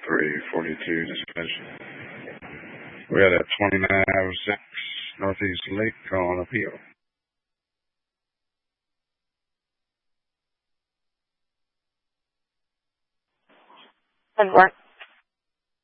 342 dispatch. We had a 2906 Northeast Lake on appeal. And